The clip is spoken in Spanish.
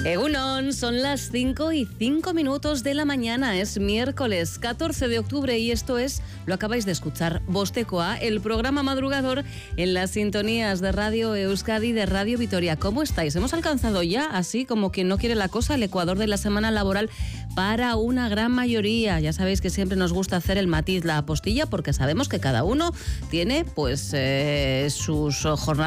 Egunon, son las 5:05 de la mañana, es miércoles 14 de octubre y esto es, lo acabáis de escuchar, Bostekoa, el programa madrugador en las sintonías de Radio Euskadi, de Radio Vitoria. ¿Cómo estáis? Hemos alcanzado ya, así como quien no quiere la cosa, el ecuador de la semana laboral para una gran mayoría. Ya sabéis que siempre nos gusta hacer el matiz, la apostilla, porque sabemos que cada uno tiene pues sus jornadas